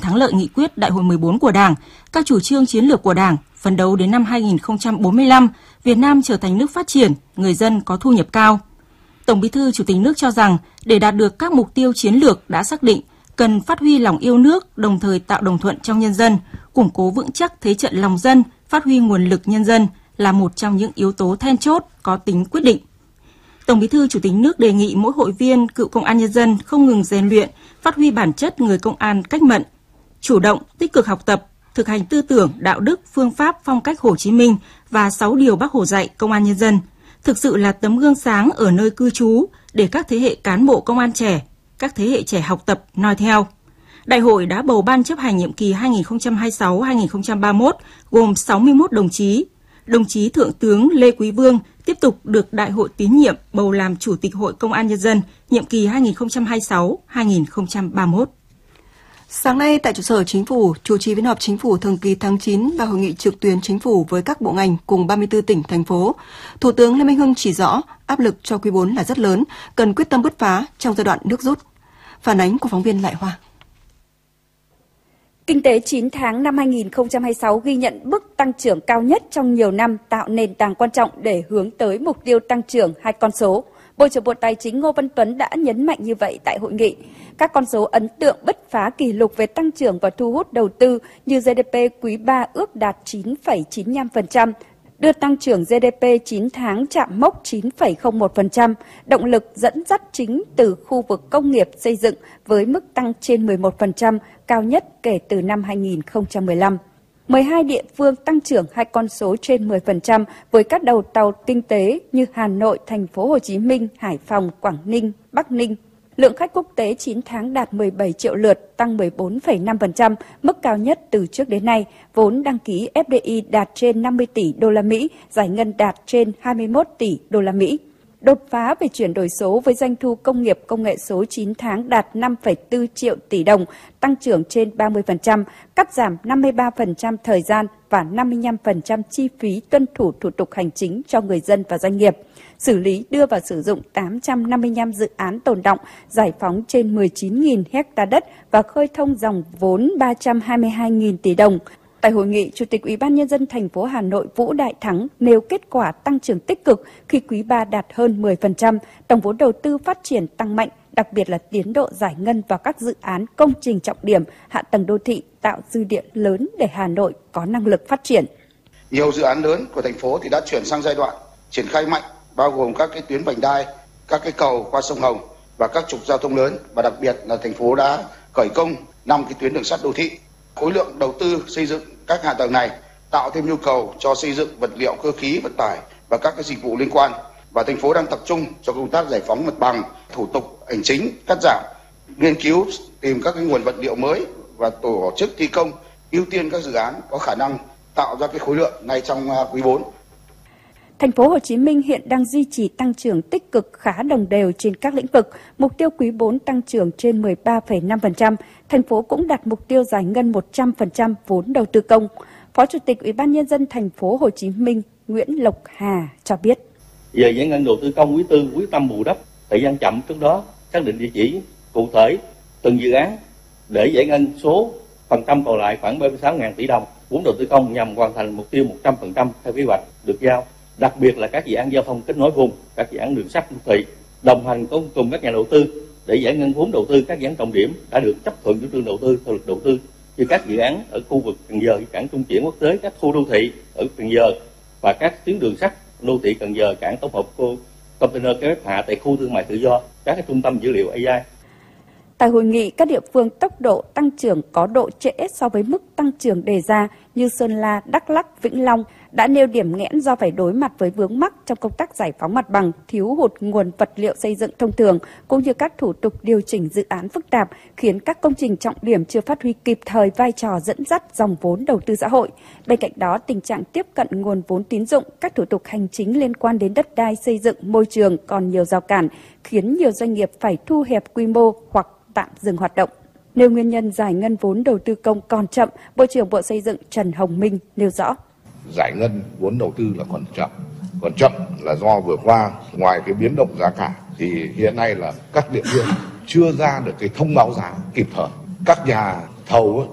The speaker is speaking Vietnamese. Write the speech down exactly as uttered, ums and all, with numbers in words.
thắng lợi nghị quyết Đại hội mười bốn của Đảng, các chủ trương chiến lược của Đảng, phấn đấu đến năm hai nghìn không trăm bốn mươi lăm, Việt Nam trở thành nước phát triển, người dân có thu nhập cao. Tổng Bí thư Chủ tịch nước cho rằng, để đạt được các mục tiêu chiến lược đã xác định, cần phát huy lòng yêu nước, đồng thời tạo đồng thuận trong nhân dân, củng cố vững chắc thế trận lòng dân, phát huy nguồn lực nhân dân là một trong những yếu tố then chốt có tính quyết định. Tổng Bí thư Chủ tịch nước đề nghị mỗi hội viên cựu công an nhân dân không ngừng rèn luyện, phát huy bản chất người công an cách mệnh, chủ động, tích cực học tập, thực hành tư tưởng, đạo đức, phương pháp, phong cách Hồ Chí Minh và sáu điều Bác Hồ dạy công an nhân dân, thực sự là tấm gương sáng ở nơi cư trú để các thế hệ cán bộ công an trẻ, các thế hệ trẻ học tập, noi theo. Đại hội đã bầu Ban chấp hành nhiệm kỳ hai nghìn không trăm hai mươi sáu đến hai nghìn không trăm ba mươi mốt gồm sáu mươi mốt đồng chí. Đồng chí Thượng tướng Lê Quý Vương tiếp tục được Đại hội tín nhiệm bầu làm Chủ tịch Hội Công an Nhân dân nhiệm kỳ hai nghìn không trăm hai mươi sáu đến hai nghìn không trăm ba mươi mốt. Sáng nay tại trụ sở Chính phủ, chủ trì phiên họp Chính phủ thường kỳ tháng chín và hội nghị trực tuyến Chính phủ với các bộ ngành cùng ba mươi tư tỉnh, thành phố, Thủ tướng Lê Minh Hưng chỉ rõ áp lực cho quý bốn là rất lớn, cần quyết tâm bứt phá trong giai đoạn nước rút. Phản ánh của phóng viên Lại Hoa. Kinh tế chín tháng năm hai nghìn không trăm hai mươi sáu ghi nhận mức tăng trưởng cao nhất trong nhiều năm, tạo nền tảng quan trọng để hướng tới mục tiêu tăng trưởng hai con số. Bộ trưởng Bộ Tài chính Ngô Văn Tuấn đã nhấn mạnh như vậy tại hội nghị. Các con số ấn tượng bứt phá kỷ lục về tăng trưởng và thu hút đầu tư như giê đê pê quý ba ước đạt chín phẩy chín mươi lăm phần trăm, đưa tăng trưởng giê đê pê chín tháng chạm mốc chín phẩy không một phần trăm, động lực dẫn dắt chính từ khu vực công nghiệp xây dựng với mức tăng trên mười một phần trăm, cao nhất kể từ năm hai nghìn không trăm mười lăm. mười hai địa phương tăng trưởng hai con số trên mười phần trăm với các đầu tàu kinh tế như Hà Nội, Thành phố Hồ Chí Minh, Hải Phòng, Quảng Ninh, Bắc Ninh. Lượng khách quốc tế chín tháng đạt mười bảy triệu lượt, tăng mười bốn phẩy năm phần trăm, mức cao nhất từ trước đến nay. Vốn đăng ký ép đê i đạt trên năm mươi tỷ đô la Mỹ, giải ngân đạt trên hai mươi mốt tỷ đô la Mỹ. Đột phá về chuyển đổi số với doanh thu công nghiệp công nghệ số chín tháng đạt năm phẩy bốn triệu tỷ đồng, tăng trưởng trên ba mươi phần trăm, cắt giảm năm mươi ba phần trăm thời gian và năm mươi lăm phần trăm chi phí tuân thủ thủ tục hành chính cho người dân và doanh nghiệp. Xử lý đưa vào sử dụng tám trăm năm mươi lăm dự án tồn đọng, giải phóng trên mười chín nghìn ha đất và khơi thông dòng vốn ba trăm hai mươi hai nghìn tỷ đồng. Tại hội nghị, Chủ tịch Ủy ban Nhân dân thành phố Hà Nội Vũ Đại Thắng nêu kết quả tăng trưởng tích cực khi quý ba đạt hơn mười phần trăm, tổng vốn đầu tư phát triển tăng mạnh, đặc biệt là tiến độ giải ngân vào các dự án công trình trọng điểm, hạ tầng đô thị tạo dư địa lớn để Hà Nội có năng lực phát triển. Nhiều dự án lớn của thành phố thì đã chuyển sang giai đoạn triển khai mạnh, bao gồm các cái tuyến vành đai, các cái cầu qua sông Hồng và các trục giao thông lớn, và đặc biệt là thành phố đã khởi công năm cái tuyến đường sắt đô thị. Khối lượng đầu tư xây dựng các hạ tầng này tạo thêm nhu cầu cho xây dựng vật liệu cơ khí vận tải và các cái dịch vụ liên quan, và thành phố đang tập trung cho công tác giải phóng mặt bằng, thủ tục hành chính cắt giảm, nghiên cứu tìm các cái nguồn vật liệu mới và tổ chức thi công, ưu tiên các dự án có khả năng tạo ra cái khối lượng ngay trong quý bốn. Thành phố Hồ Chí Minh hiện đang duy trì tăng trưởng tích cực khá đồng đều trên các lĩnh vực, mục tiêu quý bốn tăng trưởng trên mười ba phẩy năm phần trăm. Thành phố cũng đặt mục tiêu giải ngân một trăm phần trăm vốn đầu tư công. Phó Chủ tịch Ủy ban Nhân dân Thành phố Hồ Chí Minh Nguyễn Lộc Hà cho biết. Về giải ngân đầu tư công quý tư, quyết tâm bù đắp thời gian chậm trước đó, xác định địa chỉ cụ thể từng dự án để giải ngân số phần trăm còn lại khoảng ba mươi sáu nghìn tỷ đồng vốn đầu tư công nhằm hoàn thành mục tiêu một trăm phần trăm theo kế hoạch được giao. Đặc biệt là các dự án giao thông kết nối vùng, các dự án đường sắt đô thị, đồng hành cùng các nhà đầu tư để giải ngân vốn đầu tư các dự án trọng điểm đã được chấp thuận chủ trương đầu tư theo luật đầu tư, như các dự án ở khu vực Cần Giờ, cảng trung chuyển quốc tế, các khu đô thị ở Cần Giờ và các tuyến đường sắt đô thị Cần Giờ, cảng tổng hợp container kéo ép hạ tại khu thương mại tự do, các cái trung tâm dữ liệu a i. Tại hội nghị, các địa phương tốc độ tăng trưởng có độ trễ so với mức tăng trưởng đề ra như Sơn La, Đắk Lắk, Vĩnh Long đã nêu điểm nghẽn do phải đối mặt với vướng mắc trong công tác giải phóng mặt bằng, thiếu hụt nguồn vật liệu xây dựng thông thường, cũng như các thủ tục điều chỉnh dự án phức tạp, khiến các công trình trọng điểm chưa phát huy kịp thời vai trò dẫn dắt dòng vốn đầu tư xã hội. Bên cạnh đó, tình trạng tiếp cận nguồn vốn tín dụng, các thủ tục hành chính liên quan đến đất đai, xây dựng, môi trường còn nhiều rào cản, khiến nhiều doanh nghiệp phải thu hẹp quy mô hoặc tạm dừng hoạt động. Nêu nguyên nhân giải ngân vốn đầu tư công còn chậm, Bộ trưởng Bộ Xây dựng Trần Hồng Minh nêu rõ. Giải ngân vốn đầu tư là còn chậm. Còn chậm là do vừa qua ngoài cái biến động giá cả thì hiện nay là các địa phương chưa ra được cái thông báo giá kịp thời. Các nhà thầu